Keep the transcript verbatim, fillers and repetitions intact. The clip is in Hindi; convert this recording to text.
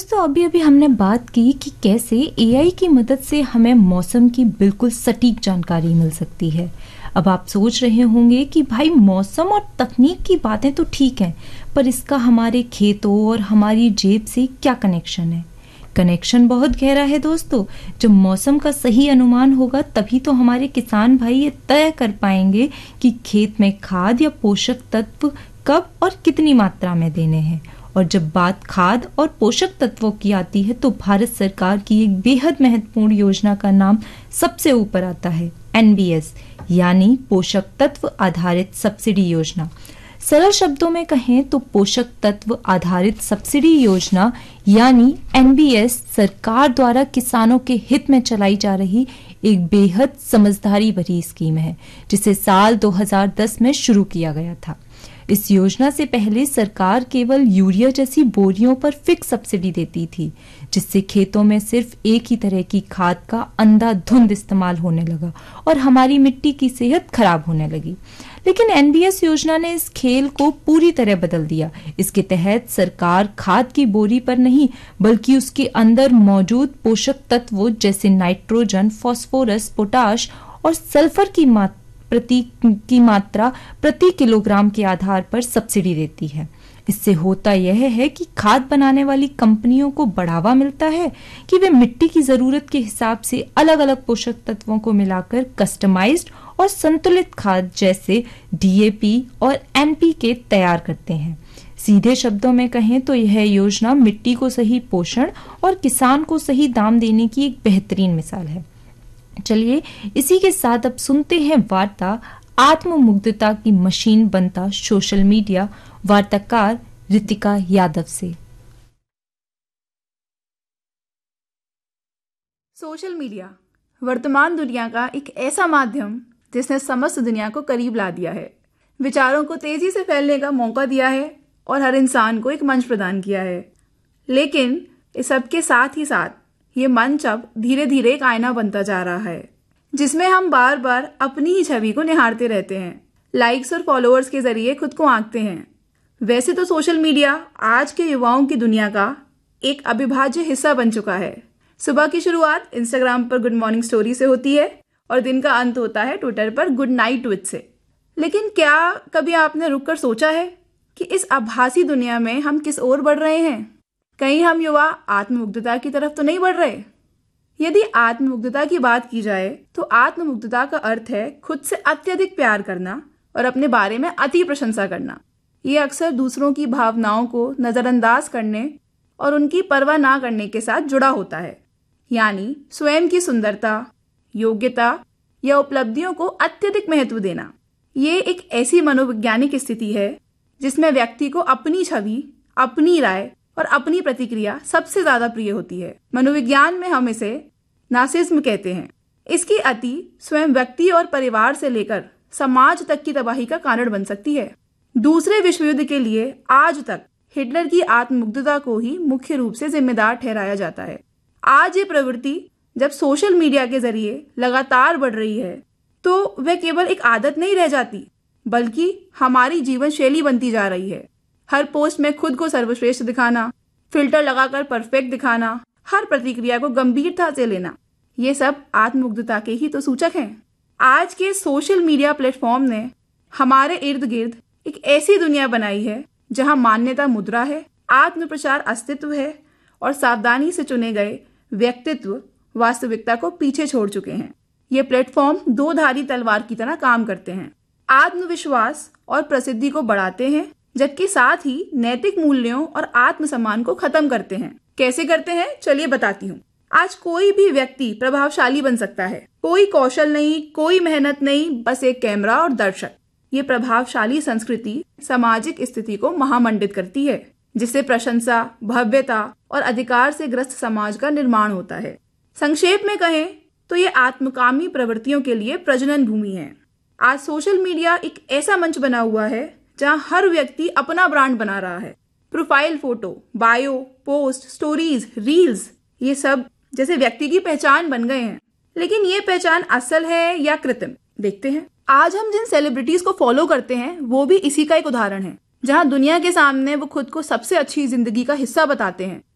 दोस्तों, अभी अभी हमने बात की कि कैसे एआई की मदद से हमें मौसम की बिल्कुल सटीक जानकारी मिल सकती है। अब आप सोच रहे होंगे कि भाई मौसम और तकनीक की बातें तो ठीक हैं, पर इसका हमारे खेतों और हमारी जेब से क्या कनेक्शन है? कनेक्शन बहुत गहरा है दोस्तों। जब मौसम का सही अनुमान होगा तभी तो हमारे किसान भाई ये तय कर पाएंगे कि खेत में खाद या पोषक तत्व कब और कितनी मात्रा में देने हैं। और जब बात खाद और पोषक तत्वों की आती है तो भारत सरकार की एक बेहद महत्वपूर्ण योजना का नाम सबसे ऊपर आता है, एन बी एस यानी पोषक तत्व आधारित सब्सिडी योजना। सरल शब्दों में कहें तो पोषक तत्व आधारित सब्सिडी योजना यानी एन बी एस सरकार द्वारा किसानों के हित में चलाई जा रही एक बेहद समझदारी भरी स्कीम है, जिसे साल दो हज़ार दस में शुरू किया गया था। इस योजना से पहले सरकार केवल यूरिया जैसी बोरियों पर फिक्स सब्सिडी देती थी, जिससे खेतों में सिर्फ एक ही तरह की खाद का अंधाधुंध इस्तेमाल होने लगा और हमारी मिट्टी की सेहत खराब होने लगी। लेकिन एन बी एस योजना ने इस खेल को पूरी तरह बदल दिया। इसके तहत सरकार खाद की बोरी पर नहीं बल्कि उसके अंदर मौजूद पोषक तत्वों जैसे नाइट्रोजन, फास्फोरस, पोटाश और सल्फर की मात्रा प्रति की मात्रा प्रति किलोग्राम के आधार पर सब्सिडी देती है। इससे होता यह है कि खाद बनाने वाली कंपनियों को बढ़ावा मिलता है कि वे मिट्टी की जरूरत के हिसाब से अलग अलग पोषक तत्वों को मिलाकर कस्टमाइज्ड और संतुलित खाद जैसे डी ए पी और एन पी के तैयार करते हैं। सीधे शब्दों में कहें तो यह योजना मिट्टी को सही पोषण और किसान को सही दाम देने की एक बेहतरीन मिसाल है। चलिए इसी के साथ अब सुनते हैं वार्ता आत्ममुग्धता की मशीन बनता सोशल मीडिया वार्ताकार रितिका यादव से। सोशल मीडिया वर्तमान दुनिया का एक ऐसा माध्यम जिसने समस्त दुनिया को करीब ला दिया है, विचारों को तेजी से फैलने का मौका दिया है और हर इंसान को एक मंच प्रदान किया है। लेकिन इस सब के साथ ही साथ ये मंच अब धीरे धीरे एक आईना बनता जा रहा है, जिसमें हम बार बार अपनी ही छवि को निहारते रहते हैं, लाइक्स और फॉलोअर्स के जरिए खुद को आंकते हैं। वैसे तो सोशल मीडिया आज के युवाओं की दुनिया का एक अविभाज्य हिस्सा बन चुका है। सुबह की शुरुआत इंस्टाग्राम पर गुड मॉर्निंग स्टोरी से होती है और दिन का अंत होता है ट्विटर पर गुड नाइट ट्वीट से। लेकिन क्या कभी आपने रुककर सोचा है कि इस आभासी दुनिया में हम किस ओर बढ़ रहे हैं? कहीं हम युवा आत्ममुग्धता की तरफ तो नहीं बढ़ रहे? यदि आत्ममुग्धता की बात की जाए तो आत्ममुग्धता का अर्थ है खुद से अत्यधिक प्यार करना और अपने बारे में अति प्रशंसा करना। ये अक्सर दूसरों की भावनाओं को नजरअंदाज करने और उनकी परवाह ना करने के साथ जुड़ा होता है, यानी स्वयं की सुंदरता, योग्यता या उपलब्धियों को अत्यधिक महत्व देना। ये एक ऐसी मनोवैज्ञानिक स्थिति है जिसमें व्यक्ति को अपनी छवि, अपनी राय और अपनी प्रतिक्रिया सबसे ज्यादा प्रिय होती है। मनोविज्ञान में हम इसे नार्सिसिज्म कहते हैं। इसकी अति स्वयं व्यक्ति और परिवार से लेकर समाज तक की तबाही का कारण बन सकती है। दूसरे विश्व युद्ध के लिए आज तक हिटलर की आत्ममुग्धता को ही मुख्य रूप से जिम्मेदार ठहराया जाता है। आज ये प्रवृत्ति जब सोशल मीडिया के जरिए लगातार बढ़ रही है तो वह केवल एक आदत नहीं रह जाती, बल्कि हमारी जीवन शैली बनती जा रही है। हर पोस्ट में खुद को सर्वश्रेष्ठ दिखाना, फिल्टर लगाकर परफेक्ट दिखाना, हर प्रतिक्रिया को गंभीरता से लेना, ये सब आत्ममुग्धता के ही तो सूचक हैं। आज के सोशल मीडिया प्लेटफॉर्म ने हमारे इर्द गिर्द एक ऐसी दुनिया बनाई है जहां मान्यता मुद्रा है, आत्म प्रचार अस्तित्व है और सावधानी से चुने गए व्यक्तित्व वास्तविकता को पीछे छोड़ चुके हैं। ये प्लेटफॉर्म दो धारी तलवार की तरह काम करते हैं, आत्मविश्वास और प्रसिद्धि को बढ़ाते हैं, जबकि साथ ही नैतिक मूल्यों और आत्मसम्मान को खत्म करते हैं। कैसे करते हैं चलिए बताती हूँ। आज कोई भी व्यक्ति प्रभावशाली बन सकता है, कोई कौशल नहीं, कोई मेहनत नहीं, बस एक कैमरा और दर्शक। ये प्रभावशाली संस्कृति सामाजिक स्थिति को महामंडित करती है, जिससे प्रशंसा, भव्यता और अधिकार से ग्रस्त समाज का निर्माण होता है। संक्षेप में कहें तो ये आत्मकामी प्रवृत्तियों के लिए प्रजनन भूमि है। आज सोशल मीडिया एक ऐसा मंच बना हुआ है जहां हर व्यक्ति अपना ब्रांड बना रहा है। Profile photo, bio, post, stories, reels, ये सब जैसे व्यक्ति की पहचान बन गए हैं। लेकिन ये पहचान असल है या कृत्रिम? देखते हैं। आज हम जिन सेलिब्रिटीज को फॉलो करते हैं वो भी इसी का एक उदाहरण है, जहां दुनिया के सामने वो खुद को सबसे अच्छी जिंदगी का हिस्सा बताते हैं,